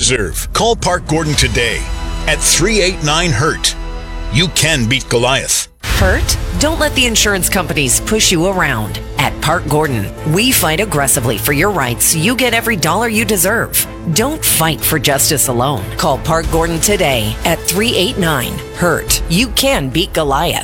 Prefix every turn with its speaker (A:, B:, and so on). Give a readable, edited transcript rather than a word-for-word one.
A: deserve. Call Park Gordon today at 389-HURT. You can beat Goliath.
B: Hurt? Don't let the insurance companies push you around. At Park Gordon, we fight aggressively for your rights so you get every dollar you deserve. Don't fight for justice alone. Call Park Gordon today at 389-HURT. You can beat Goliath.